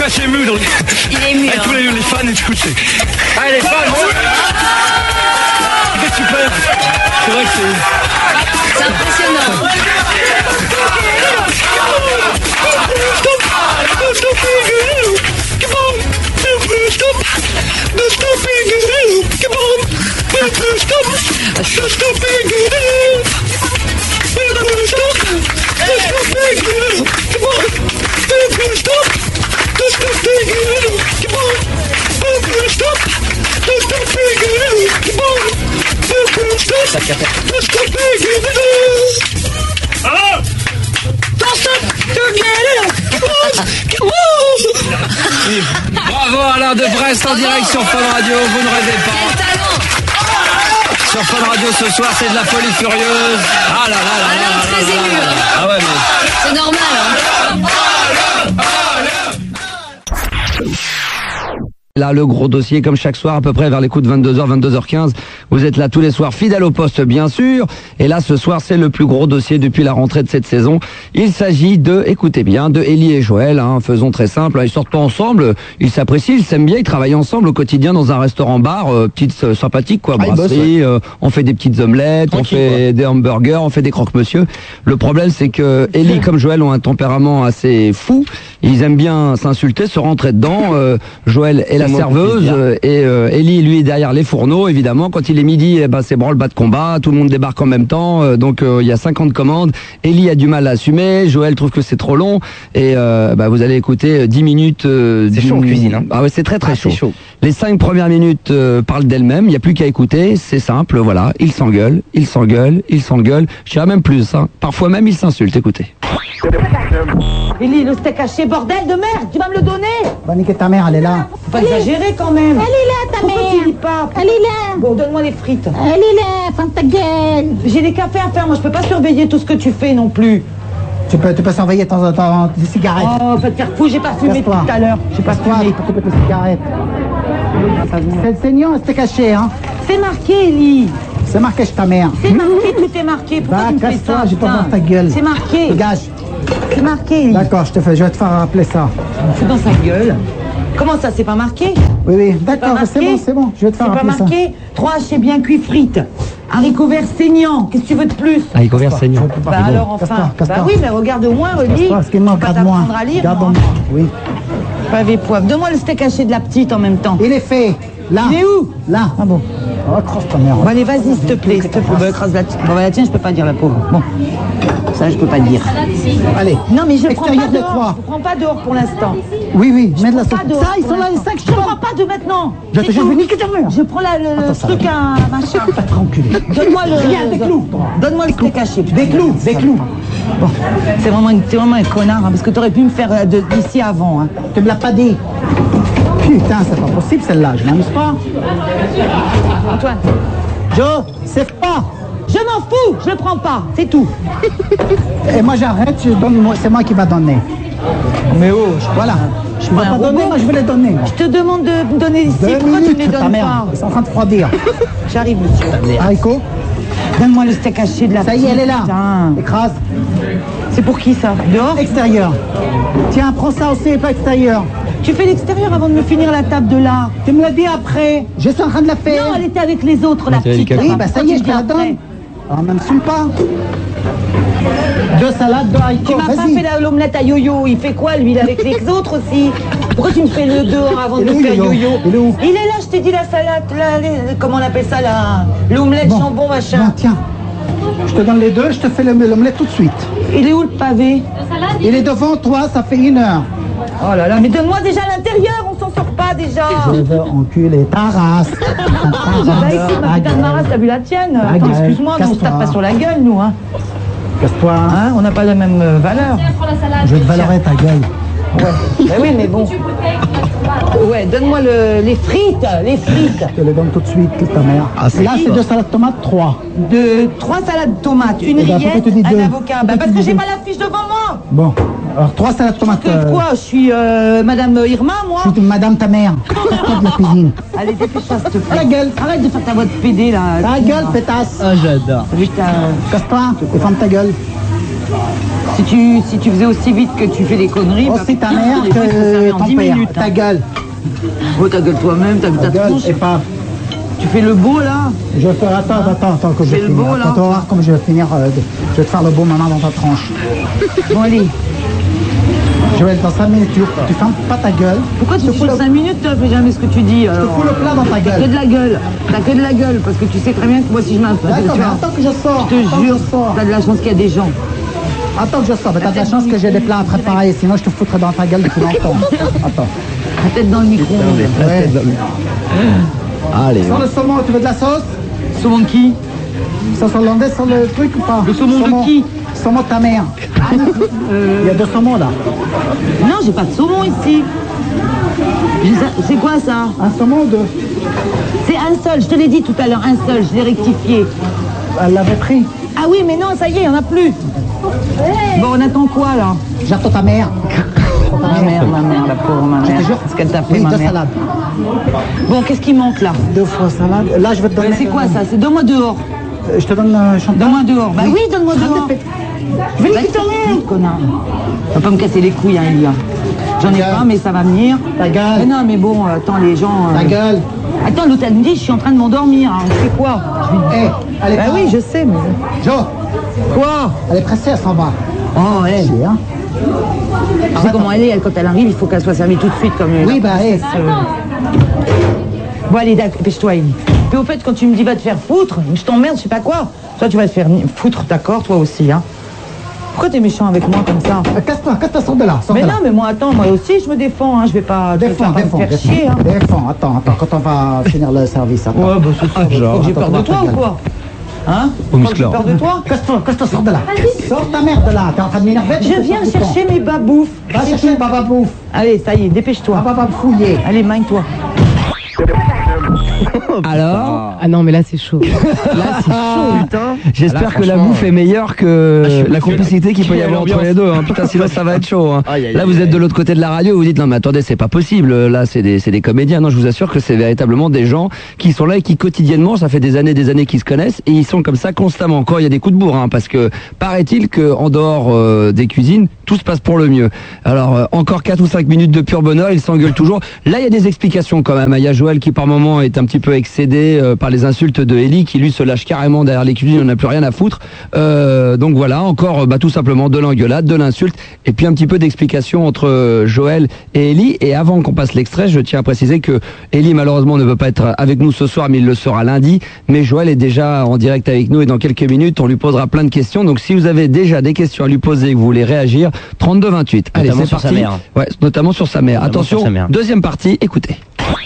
suis assez ému, donc. Il est ému. Avec tous les fans et tout, c'est. Ah, les fans, c'est super. C'est vrai que c'est impressionnant. Bravo Alain de Brest en direct sur Fun Radio, vous ne rêvez pas. Sur Fun Radio ce soir, c'est de la folie furieuse. Ah là là là là là, très ému. Ah ouais, mais... C'est normal. Là, le gros dossier, comme chaque soir, à peu près vers les coups de 22h, 22h15. Vous êtes là tous les soirs, fidèles au poste, bien sûr. Et là, ce soir, c'est le plus gros dossier depuis la rentrée de cette saison. Il s'agit de, écoutez bien, de Élie et Joël. Faisons très simple. Ils sortent pas ensemble. Ils s'apprécient, ils s'aiment bien. Ils travaillent ensemble au quotidien dans un restaurant-bar, petite sympathique, quoi. Brasserie. On fait des petites omelettes, tranquille, on fait des hamburgers, on fait des croque-monsieur. Le problème, c'est que Élie, comme Joël, ont un tempérament assez fou. Ils aiment bien s'insulter, se rentrer dedans. Joël est la serveuse et Élie, lui, est derrière les fourneaux, évidemment. Quand il est midi, c'est branle-bas de combat. Tout le monde débarque en même temps. Donc, il y a 50 commandes. Élie a du mal à assumer. Joël trouve que c'est trop long. Et vous allez écouter 10 minutes. C'est chaud en cuisine. Hein. Ah ouais, c'est très très chaud. chaud. Les 5 premières minutes parlent d'elles-mêmes. Il n'y a plus qu'à écouter. C'est simple, voilà. Ils s'engueulent, ils s'engueulent, ils s'engueulent. Je dirais même plus. Parfois même, ils s'insultent. Écoutez. Élie, le steak haché, bordel de merde, tu vas me le donner? Bah niquer ta mère, elle est là. Faut pas exagérer quand même. Elle est là, ta Pourquoi mère. tu dis pas? Elle est là. Bon, donne-moi les frites. Elle est là, ferme ta gueule. J'ai des cafés à faire, moi je peux pas surveiller tout ce que tu fais non plus. Tu peux surveiller de temps en temps des cigarettes. Oh, pas te faire fou, j'ai pas fumé tout Casse-toi. à l'heure. J'ai pas Casse-toi, fumé. pour couper tes cigarettes. C'est saignant, c'était caché, hein. C'est marqué, Élie. C'est marqué chez ta mère. C'est marqué, tout est marqué. Pourquoi Bah, tu me fais casse-toi, ça? j'ai pas putain voir ta gueule. C'est marqué. Dégage. C'est marqué, Élie. D'accord, je vais te faire rappeler ça. Fous dans sa gueule. Comment ça, c'est pas marqué? Oui, oui, Pas d'accord, c'est marqué? bon, c'est bon. Je vais te faire C'est pas rappeler ça. marqué? 3 hachés bien cuits frites. Haricots verts saignants. Qu'est-ce que tu veux de plus? Haricots verts saignants. Bah alors enfin. Casse-toi. Bah oui, mais regarde au moins, relis. Casse-toi, excuse-moi, Pas regarde-moi. t'apprendre à lire, Regarde-moi, moi. oui. Pavé poivre. Donne-moi le steak haché de la petite en même temps. Il est fait. Là. Il est où? Là. Ah bon. Oh, crosse ta mère. Bon allez, vas-y, s'il te plaît, s'il te plaît. Bah, écrase la tienne. Bon, bah, la tienne, je peux pas dire, la pauvre. Bon. Ça, je peux pas dire. Allez. Non, mais je prends Extérieur pas de dehors. trois. Je prends pas dehors pour l'instant. Oui, oui, mets de la Pas sauce. dehors Ça, ils pour sont là, les l'instant. 5, Je prends pas de maintenant. Je C'est vais tout. niquer ta mère. Je prends le Attends, ça truc va. à machin. Tu vas te renculer. Donne-moi le. Rien, des clous. Donne-moi le steak haché. Des clous, des clous. Bon, t'es vraiment un connard, hein, parce que t'aurais pu me faire d'ici avant. Hein. Tu me l'as pas dit. Putain, c'est pas possible celle-là, je m'amuse pas. Antoine, Joe, c'est pas. je m'en fous, je le prends pas, c'est tout. Et moi j'arrête, c'est moi qui va donner. Mais oh, Voilà. Je ne vais un pas robot. donner, moi je vais les donner. Moi. je te demande de me donner ici, 2 pourquoi tu me les minutes, ta donnes mère. pas? Ils sont en train de refroidir. J'arrive, monsieur. Haricot, Donne-moi le steak haché de la ça y est, petite, elle est là. putain. Écrase. C'est pour qui ça? Dehors? Extérieur. Tiens, prends ça aussi et pas extérieur. Tu fais l'extérieur avant de me finir la table de là. Tu me l'as dit après. Je suis en train de la faire. Non, elle était avec les autres, la petite. délicat. Oui, là. bah ça Pourquoi y est, tu je te la dis après? donne. Alors, m'insulte pas. 2 salades, 2 haricots, Tu m'as pas vas-y. fait l'omelette à yo-yo. Il fait quoi, lui? Il est avec les autres aussi. Pourquoi tu me fais le dehors avant de Il est me où, faire yo-yo? yo-yo? Il est où? Il est là, je t'ai dit la salade, comment on appelle ça, l'omelette, Bon. jambon, Bon, machin. tiens. Je te donne les deux, je te fais l'omelette tout de suite. Il est où le pavé? Il est devant toi, ça fait 1 heure. Oh là là, mais donne-moi déjà l'intérieur, on s'en sort pas déjà. Je veux enculer ta race. Bah ici, ma putain de Maras, t'as vu la tienne? Attends, gueule, excuse-moi, mais on se tape casse-toi. pas sur la gueule, nous, hein. Casse-toi. Hein, on n'a pas la même valeur. Je vais te valorer ta gueule. Ouais, bah oui, mais bon. Ouais, donne-moi les frites, les frites. Je te les donne tout de suite, ta mère. Ah, c'est Là, c'est 2 salades tomates, 3. 3 salades de tomates, une Eh ben, rillette, pourquoi tu dis un deux? avocat. Bah Pourquoi parce tu que dis j'ai deux? pas la fiche devant moi. Bon, alors 3 salades tomates. Que quoi? Je suis Madame Irma, moi. Je suis madame ta mère. Casse-toi de la cuisine. Allez, dépêche-toi, s'il te plaît. Ta gueule. Arrête de faire ta voix de PD, là. Ta gueule, pétasse. Ah, j'adore. Putain. Casse-toi et ferme ta gueule. Si tu faisais aussi vite que tu fais des conneries, Aussi ta putain, mère les trucs, ça se servait que en ton 10 père. minutes. Ta gueule. Oh, ta gueule toi-même, ta Ta gueule. tronche. Et pas. Tu fais le beau là. Je vais faire. Attends que je C'est vais le finir. beau, là. Attends, tu vas voir comme je vais finir. Je vais te faire le beau maman dans ta tranche. Bon, allez. Joël, dans 5 minutes, tu fermes pas ta gueule. Pourquoi tu te dis fous dans le- 5 minutes, tu fais jamais ce que tu dis Je te alors fous le plat dans ta T'as que gueule. de la gueule. T'as que de la gueule, parce que tu sais très bien que moi, si je m'installe, D'accord, mais attends que je sors. je te Attends que jure, je sors. t'as de la chance qu'il y a des gens. Attends que je sors. Mais t'as de la chance que j'ai des plats à préparer. Sinon, je te foutrais dans ta gueule depuis longtemps. Attends. La tête dans le micro. Ouais. Allez, Sur le saumon, tu veux de la sauce? Saumon de qui? Sauce hollandaise sur le truc ou pas? Le saumon de qui? Saumon de ta mère. Il y a 2 saumons là. Non, j'ai pas de saumon ici. C'est quoi ça? Un saumon ou 2? C'est un seul, je te l'ai dit tout à l'heure, un seul, je l'ai rectifié. Elle l'avait pris. Ah oui, mais non, ça y est, il n'y en a plus. Bon, on attend quoi là? J'attends ta mère. Ma mère, la pauvre ma mère. Je te jure. Ce qu'elle t'a fait, Oui, ma 2 mère. salades. Bon, qu'est-ce qui manque là? 2 fois salade. Là, je vais te donner. C'est quoi ça? C'est donne-moi dehors. Je te donne champagne. Donne-moi dehors. Bah oui, donne-moi dehors. Je vais Bah, l'écouter. vite, connard. On va pas me casser les couilles, hein, Elia. J'en ai Ta gueule. pas, mais ça va venir. Ta gueule. Mais non, mais bon, attends, les gens... Ta gueule. Attends, l'autre, elle me dit, je suis en train de m'endormir. Hein. Je fais quoi? Hé, allez. Bah oui, je sais, mais... Jo, Quoi? elle est pressée, elle s'en va. Oh, elle. Chier, hein. Tu sais comment elle est, elle, quand elle arrive, il faut qu'elle soit servie tout de suite comme une... Oui, bah, hé. Bon, allez, dépêche-toi, Elie. Puis au fait, quand tu me dis va te faire foutre, je t'emmerde, je sais pas quoi. Toi, tu vas te faire foutre, d'accord, toi aussi, hein. Pourquoi t'es méchant avec moi comme ça? Casse-toi, sors de là. Sors Mais de non, là. mais moi, attends, moi aussi, je me défends, hein. Je vais pas me faire chier, hein. Défends. Attends, quand on va finir le service, attends. Ouais, bah c'est ça. Faut que j'ai peur de attends, toi attends, ou quoi? Hein? Au Faut que j'ai musclore. peur de toi? Casse-toi, sors de là. Sors ta mère de là. T'es en train de m'énerver. Je viens chercher mes babouffes. Va chercher le baba bouffe. Allez, ça y est, dépêche-toi. Baba fouiller. Allez, magne-toi. Alors, Ah non, mais là, c'est chaud. Là, c'est chaud, putain. j'espère que la bouffe est meilleure que la complicité qu'il peut y avoir entre les deux. Hein. Putain, sinon ça va être chaud. Hein. Là, vous êtes de l'autre côté de la radio, vous dites non mais attendez, c'est pas possible. Là, c'est des comédiens. Non, je vous assure que c'est véritablement des gens qui sont là et qui quotidiennement, ça fait des années qu'ils se connaissent et ils sont comme ça constamment. Encore, il y a des coups de bourre, hein, parce que paraît-il que en dehors des cuisines, tout se passe pour le mieux. Alors encore 4 ou 5 minutes de pur bonheur, ils s'engueulent toujours. Là, il y a des explications quand même. Il y a Joël qui par moment est un petit peu excédé par les insultes de Ellie, qui lui se lâche carrément derrière les cuisines, on n'a plus rien à foutre. Donc voilà, encore tout simplement de l'engueulade, de l'insulte, et puis un petit peu d'explication entre Joël et Ellie. Et avant qu'on passe l'extrait, je tiens à préciser que Ellie malheureusement ne peut pas être avec nous ce soir, mais il le sera lundi. Mais Joël est déjà en direct avec nous et dans quelques minutes, on lui posera plein de questions. Donc si vous avez déjà des questions à lui poser et que vous voulez réagir, 32-28. Allez, Notamment c'est sur parti. sa mère. Ouais, notamment sur sa mère. Notamment Attention, sur sa mère. deuxième partie, écoutez.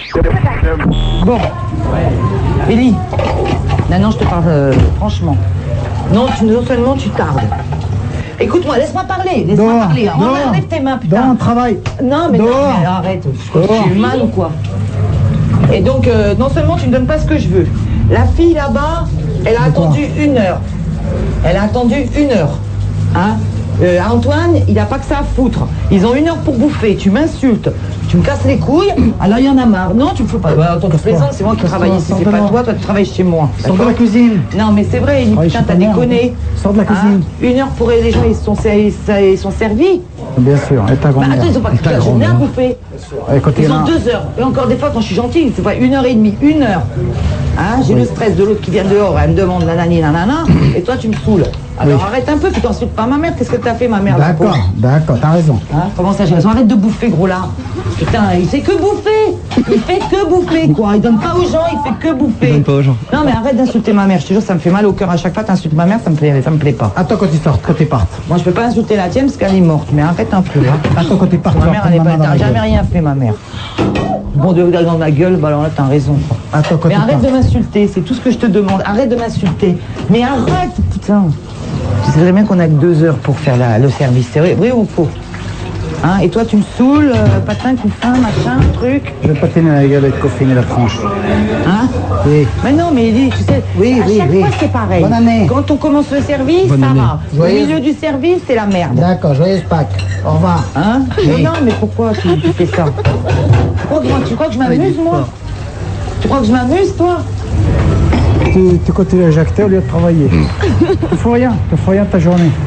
Bon. Élie. Maintenant, je te parle franchement. Non seulement tu tardes. Écoute-moi, laisse-moi parler. Laisse-moi Dehors, parler. dehors. Enlève tes mains, Dans putain. le travail. Non, mais, non, Dehors. mais arrête. Je Dehors. suis mal ou quoi? Et donc, non seulement tu ne donnes pas ce que je veux. La fille là-bas, elle a attendu 1 heure. Elle a attendu 1 heure. Hein? Antoine, il n'a pas que ça à foutre. Ils ont 1 heure pour bouffer. Tu m'insultes. Tu me casses les couilles. Alors il y en a marre. Non, tu me fais pas. En tant que plaisante, c'est moi qui travaille ici. C'est pas toi. Toi, tu travailles chez moi. Sors de la cuisine. Non, mais c'est vrai, Ouais, putain, je t'as sais pas, déconné. Sors de la cuisine. 1 heure pour les gens, ils sont servis. Bien sûr, et ta Bah grand-mère. attends, ils ont pas toute la journée à bouffer. Écoute, Ils il y en ont a- 2 heures. Et encore des fois, quand je suis gentille, c'est pas 1h30, 1 heure. Hein, j'ai le stress de l'autre qui vient dehors, elle me demande nanani nanana, et toi tu me saoules. Alors arrête un peu, tu t'insultes pas ma mère, qu'est-ce que t'as fait ma mère la pauvre D'accord, t'as raison. Hein, comment ça, j'ai raison? Arrête de bouffer, gros là. Putain, il fait que bouffer. Il fait que bouffer, quoi. Il donne pas aux gens, il fait que bouffer. Il donne pas aux gens. Non, mais arrête d'insulter ma mère. Je te jure, ça me fait mal au cœur à chaque fois. T'insultes ma mère, ça me plaît pas. Attends quand tu sortes, quand tu partes. Moi, je peux pas insulter la tienne parce qu'elle est morte. Mais arrête un peu. Hein. Attends quand tu partes. Ma tu vas mère, prendre elle est ma main pas. dans T'as la jamais gueule. rien fait, ma mère. Bon, de regarder dans ma gueule, bah alors là, t'as raison. Attends quand Mais tu arrête partes. de m'insulter, c'est tout ce que je te demande. Arrête de m'insulter. Mais arrête, putain. Tu sais très bien qu'on a que 2 heures pour faire le service. C'est vrai ou faux? Hein, et toi, tu me saoules, patin, couffin, machin, truc. Je vais patiner la gueule et te coffiner la tranche. Hein? Oui. Mais non, mais Elie, tu sais, Oui, à oui, chaque oui. fois, c'est pareil. Bonne année. Quand on commence le service, Bonne ça année. va. Au Joyeuse. milieu du service, c'est la merde. D'accord, joyeuse Pâques. Au revoir. Hein? Oui. Non, mais pourquoi tu fais ça? Tu crois que je m'amuse, moi? Tu crois que je m'amuse, toi? Tu continues à jacter au lieu de travailler. Tu fais rien de ta journée.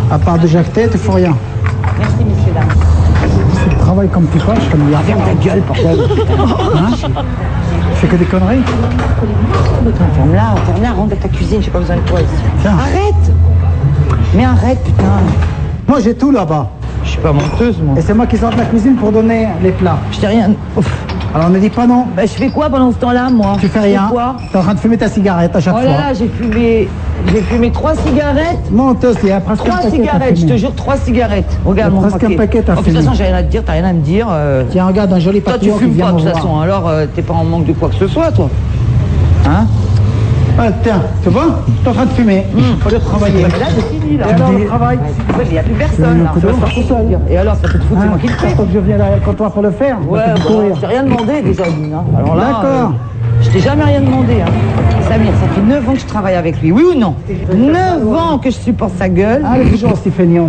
À part de jacter, tu fais rien. Merci, messieurs, dames. Tu travailles comme tu peux, comme il y a. Ferme ta gueule, bordel. Hein? Tu fais que des conneries? Ferme-la, rentre dans ta cuisine, j'ai pas besoin de toi ici. Tiens. Arrête. Mais arrête, putain. Moi, j'ai tout là-bas. Je suis pas menteuse, moi. Et c'est moi qui sors de la cuisine pour donner les plats. Je t'ai rien... Ouf. Alors ne dis pas non. Bah, je fais quoi pendant ce temps-là, moi? Tu fais Je rien. quoi? T'es en train de fumer ta cigarette à chaque Oh fois. là là, j'ai fumé 3 cigarettes. Menteuse, il y a presque 3 un paquet. cigarettes, je te jure, 3 cigarettes. Regarde Il y a mon presque un paquet, t'as Oh, de toute fumé. façon, j'ai rien à te dire, t'as rien à me dire. Tiens, regarde un joli Toi, tu papillon qui fumes vient pas, de me toute voir. façon, alors t'es pas en manque de quoi que ce soit, toi. Hein? Ah, tiens, tu vois? T'es en train de fumer. Au lieu de travailler. Mais là, c'est fini, là. Et alors, le travail? Il n'y a plus personne, là. Tu vas faire tout seul. Et alors, ça peut te foutre, c'est moi qui le fais. Quand je viens derrière le comptoir pour le faire, Ouais, tu peux bon, courir. je t'ai rien demandé déjà, Lynn, hein. Alors là, D'accord. je t'ai jamais rien demandé, hein. Samir, ça fait 9 ans que je travaille avec lui, oui ou non? 9 ans que je supporte sa gueule. Ah, elle est toujours aussi feignante.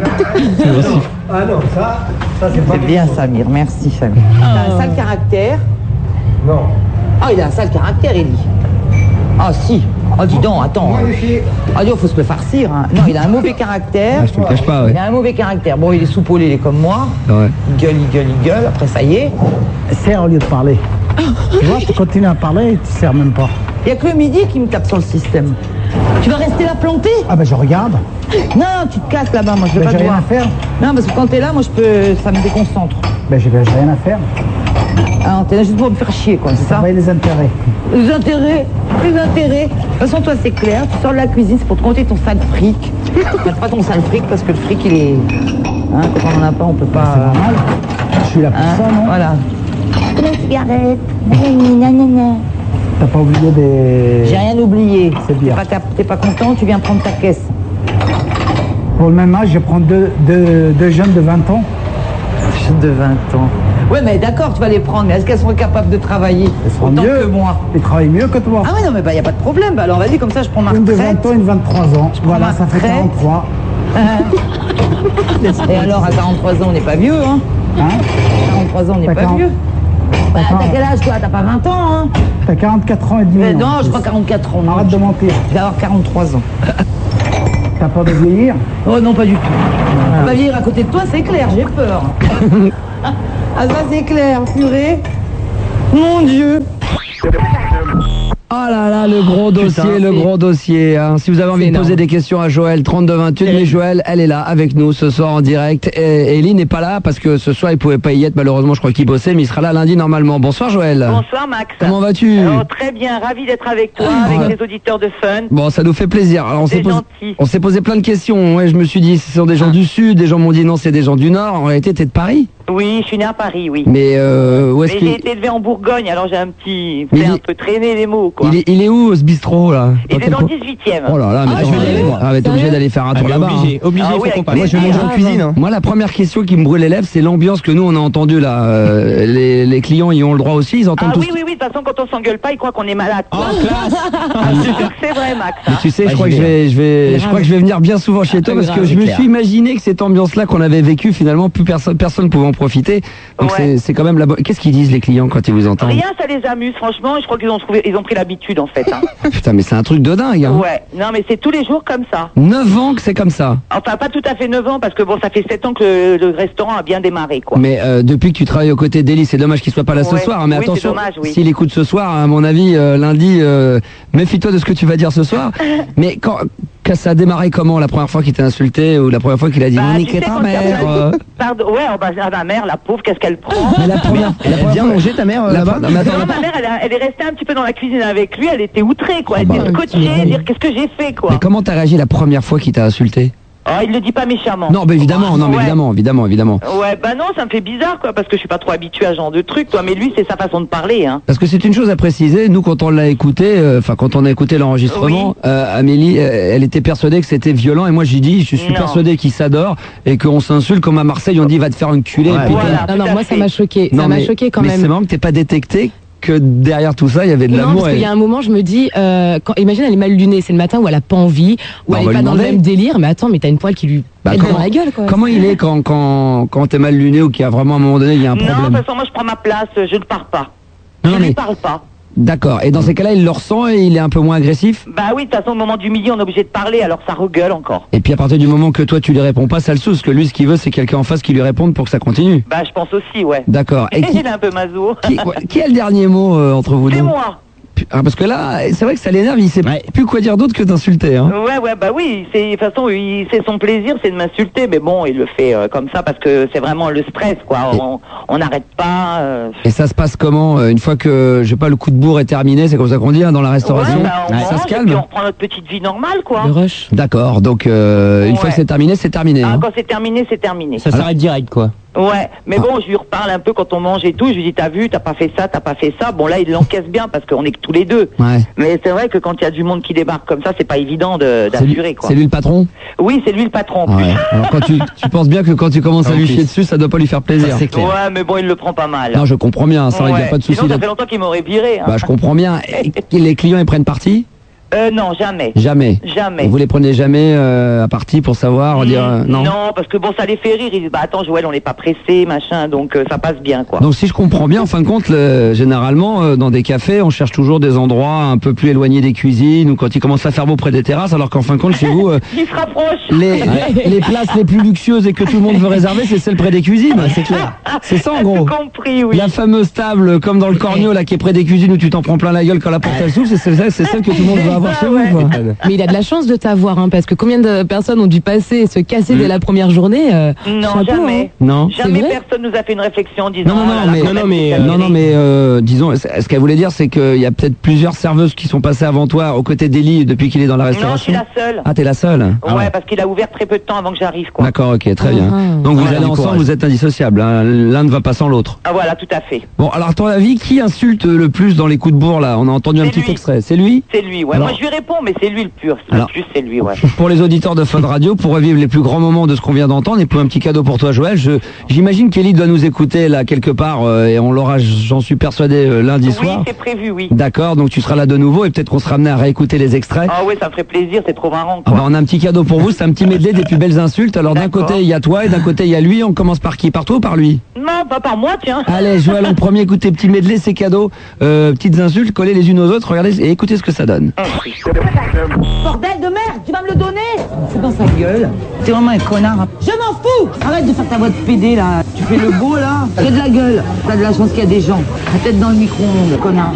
Ah non, ça c'est pas... C'est bien, Samir, merci, Samir. Il a un sale caractère. Non. Ah, il a un sale caractère, Elie. Ah, si. Oh, dis donc, attends. Ah, dis donc, faut se le farcir, hein. Non, il a un mauvais caractère. Ah, je te le cache pas, ouais. Il a un mauvais caractère. Bon, il est soupolé, il est comme moi. Ouais. Il gueule. Après, ça y est. Serre au lieu de parler. Tu vois, tu continues à parler et tu sers même pas. Il n'y a que le midi qui me tape sur le système. Tu vas rester là planté? Ah ben je regarde. Non, tu te casses là-bas, moi je veux Ben, pas j'ai te rien voir. à faire. Non, parce que quand t'es là, moi ça me déconcentre. Ben j'ai rien à faire. Ah, t'es là juste pour me faire chier, quoi, c'est ça? Travailler les intérêts. Les intérêts. De toute façon, toi, c'est clair, tu sors de la cuisine, c'est pour te compter ton sale fric. Enfin, pas ton sale fric, parce que le fric, il est... Hein, quand on n'en a pas, on peut pas... C'est normal. Je suis là pour hein, ça, non? voilà. La cigarette. Nanana. T'as pas oublié des... J'ai rien oublié. C'est bien. T'es pas content, tu viens prendre ta caisse. Pour le même âge, je prends deux jeunes de 20 ans. De 20 ans. Ouais, mais d'accord, tu vas les prendre, mais est-ce qu'elles seront capables de travailler Elles seront autant mieux. que moi? Ils travaillent mieux que toi. Ah ouais, non, mais bah, y a pas de problème. Bah, alors, vas-y, comme ça, je prends ma Une de retraite. 20 ans, une de 23 ans. Voilà, ma ça fait retraite. 43. Et alors, à 43 ans, on n'est pas vieux, hein? Hein? 43 ans, on n'est pas D'accord. vieux. Bah, D'accord. t'as quel âge, toi? T'as pas 20 ans, hein? T'as 44 ans et demi. Mais en non, je plus. crois 44 ans. non. Arrête de mentir. Je vais avoir 43 ans. T'as peur de vieillir? Oh non, pas du tout. Pas vieillir à côté de toi, c'est clair, j'ai peur. Ah, ça, c'est clair, purée. Mon Dieu. Oh là là, le gros dossier, le gros dossier. Hein. Si vous avez envie de poser des questions à Joël, 3228, mais Joël, elle est là avec nous ce soir en direct. Et Elie n'est pas là parce que ce soir il pouvait pas y être, malheureusement je crois qu'il bossait, mais il sera là lundi normalement. Bonsoir Joël. Bonsoir Max. Comment vas-tu? Très bien, ravi d'être avec toi, avec les auditeurs de Fun. Bon, ça nous fait plaisir. Alors, C'est gentil. on s'est posé plein de questions. Ouais, je me suis dit, ce sont des gens du Sud, des gens m'ont dit non, c'est des gens du Nord. En réalité, t'es de Paris. Oui, je suis né à Paris, oui. Mais où est-ce Mais qu'il j'ai été élevé en Bourgogne, alors j'ai un petit... Mais fait un peu traîner les mots, quoi. il est où ce bistrot là? Il est quel dans le coin 18e. Oh là là, mais t'es obligé d'aller faire un tour là-bas. Obligé, hein. obligé, Ah faut oui, qu'on avec parle. Moi, je vais plaisir. manger en cuisine. Hein. Moi, la première question qui me brûle les lèvres, c'est l'ambiance que nous on a entendue là. Les clients y ont le droit aussi, ils entendent Ah tous. oui, de toute façon, quand on s'engueule pas, ils croient qu'on est malade. Oh, quoi. classe. Ah, je te jure que c'est vrai, Max. Mais hein. tu sais, Bah, je crois que j'y je crois que je vais venir bien souvent chez toi parce que je me suis imaginé que cette ambiance-là qu'on avait vécue, finalement, plus personne pouvait en profiter. Donc Ouais. c'est quand même la bonne. Qu'est-ce qu'ils disent les clients quand ils vous entendent? Rien, ça les amuse, franchement. Je crois qu'ils ont pris l'habitude, en fait. Hein. Putain, mais c'est un truc de dingue. Hein. Ouais, non, mais c'est tous les jours comme ça. 9 ans que c'est comme ça. Enfin, pas tout à fait 9 ans, parce que bon, ça fait 7 ans que le restaurant a bien démarré, quoi. Mais depuis que tu travailles aux côtés d'Elie, c'est dommage qu'il soit pas là ce Ouais. soir. Hein, mais Oui, c'est attention, dommage, oui. s'il écoute ce soir, à mon avis, lundi, méfie-toi de ce que tu vas dire ce soir. Mais quand ça a démarré comment la première fois qu'il t'a insulté ou la première fois qu'il a dit Bah, on tu niquait sais, ta quand il y a mère plein de- Pardon, ouais, oh, bah, ma mère, la pauvre, qu'est-ce qu'elle prend? Mais la première, Elle a bien mangé ta mère là-bas. Non, mais attends, Non, ma mère, elle est restée un petit peu dans la cuisine avec lui, elle était outrée, quoi. Elle bah, était scotchée, dire qu'est-ce que j'ai fait, quoi. mais comment t'as réagi la première fois qu'il t'a insulté? Oh, il le dit pas méchamment. Non, mais évidemment, non, mais Ouais. évidemment. Ouais, bah non, ça me fait bizarre, quoi, parce que je suis pas trop habituée à ce genre de truc, toi. Mais lui, c'est sa façon de parler, hein. Parce que c'est une chose à préciser, nous quand on l'a écouté, quand on a écouté l'enregistrement, Amélie, elle était persuadée que c'était violent et moi j'ai dit, je suis Non. persuadé qu'ils s'adorent et qu'on s'insulte comme à Marseille, on dit va te faire enculer. Ouais, et puis voilà. Non, non, tout à moi ça fait. m'a choqué. Non, Ça m'a mais- choqué quand mais même. c'est marrant que t'aies pas détecté que derrière tout ça, il y avait de Non, l'amour. parce qu'il y et- a un moment, je me dis, imagine, elle est mal lunée, c'est le matin où elle a pas envie, où Bah, on elle va est pas lui dans le demander. même délire, mais attends, mais t'as une poêle qui lui Bah, pète dans la gueule, quoi. Comment il est quand t'es mal luné ou qu'il y a vraiment un moment donné, il y a un Non, de problème? toute façon, moi, je prends ma place, je ne pars pas. Non, je mais- lui parle pas. D'accord. Et dans ces cas-là, il le ressent et il est un peu moins agressif? Bah oui, de toute façon, au moment du midi, on est obligé de parler, alors ça regueule encore. Et puis à partir du moment que toi tu lui réponds pas, ça le saoule, parce que lui ce qu'il veut c'est quelqu'un en face qui lui réponde pour que ça continue. Bah je pense aussi, ouais. D'accord. Et Il est un peu maso. qui a le dernier mot entre vous deux? C'est moi. Ah, parce que là, c'est vrai que ça l'énerve, il sait plus quoi dire d'autre que d'insulter. Hein. Ouais, bah oui, de toute façon, c'est son plaisir, c'est de m'insulter, mais bon, il le fait comme ça parce que c'est vraiment le stress, quoi. On n'arrête pas. Et ça se passe comment une fois que, je sais pas, le coup de bourre est terminé, c'est comme ça qu'on dit, hein, dans la restauration? On ça mange, se et calme. puis on reprend notre petite vie normale, quoi. Le rush. D'accord, donc une fois que c'est terminé, c'est terminé. Ah, Hein. quand c'est terminé, c'est terminé. Ça s'arrête direct, quoi. Ouais, mais bon, je lui reparle un peu quand on mange et tout. Je lui dis, t'as vu, t'as pas fait ça, t'as pas fait ça. Bon, là, il l'encaisse bien parce qu'on est que tous les deux. Ouais. Mais c'est vrai que quand il y a du monde qui débarque comme ça, c'est pas évident d'assurer, quoi. C'est lui le patron? Oui, c'est lui le patron. Ouais. Alors quand tu penses bien que quand tu commences à lui chier dessus, ça doit pas lui faire plaisir. C'est clair. Ouais, mais bon, il le prend pas mal. Non, je comprends bien, ça, il n'y a pas de souci. Sinon, ça fait longtemps qu'il m'aurait viré. Hein. Bah, je comprends bien. Et les clients, ils prennent parti? Non, jamais. Jamais. Jamais. Vous les prenez jamais à partie pour savoir, dire non? Non, parce que bon, ça les fait rire. Ils disent, bah attends, Joël, on n'est pas pressé, machin, donc ça passe bien, quoi. Donc si je comprends bien, en fin de compte, généralement, dans des cafés, on cherche toujours des endroits un peu plus éloignés des cuisines ou quand il commence à faire beau près des terrasses, alors qu'en fin de compte, chez vous, Ils se rapprochent. les places les plus luxueuses et que tout le monde veut réserver, c'est celles près des cuisines, c'est clair. C'est ça en gros. Tout compris, oui. La fameuse table, comme dans le Cornio, là, qui est près des cuisines où tu t'en prends plein la gueule quand la porte elle s'ouvre, c'est celle que tout le monde veut avoir chez vous, quoi. Mais il a de la chance de t'avoir, hein, parce que combien de personnes ont dû passer et se casser dès la première journée Non, chapeau, jamais. hein. Non. Jamais C'est vrai personne nous a fait une réflexion en disant. Non, mais disons, ce qu'elle voulait dire, c'est qu'il y a peut-être plusieurs serveuses qui sont passées avant toi aux côtés d'Eli depuis qu'il est dans la Non, je restauration. suis la seule. Ah, t'es la seule? Ouais, parce qu'il a ouvert très peu de temps avant que j'arrive, quoi. D'accord, ok, très bien. Donc vous allez ensemble, vous êtes indissociables, hein. L'un ne va pas sans l'autre. Ah voilà, tout à fait. Bon, alors à ton avis, qui insulte le plus dans les coups de bourre là? On a entendu un C'est petit lui. extrait. C'est lui? C'est lui, ouais. Alors- Moi, je lui réponds, mais c'est lui le pur. Alors- Le plus, c'est lui, ouais. Pour les auditeurs de Fun Radio, pour revivre les plus grands moments de ce qu'on vient d'entendre, et pour un petit cadeau pour toi, Joël, j'imagine qu'Elie doit nous écouter là quelque part, et on l'aura, j'en suis persuadé, lundi Oui, soir. c'est prévu, oui. D'accord, donc tu seras là de nouveau et peut-être qu'on sera amené à réécouter les extraits. Ah ouais, ça me ferait plaisir, c'est trop marrant, Ah quoi. bah, on a un petit cadeau pour vous, c'est un petit medley des plus belles insultes. Alors d'un D'accord. côté il y a toi et d'un côté il y a lui, on commence par qui? Par toi ou par lui? Non, pas par moi, tiens. Allez Joël, en premier, écoutez, petit medley, c'est cadeau, petites insultes collées les unes aux autres, regardez et écoutez ce que ça donne. Bordel de merde, tu vas me le donner? C'est dans sa gueule. T'es vraiment un connard. Hein. Je m'en fous. Arrête de faire ta voix de pédé là. Tu fais le beau là. T'as de la gueule. T'as de la chance qu'il y a des gens. La tête dans le micro-ondes, connard.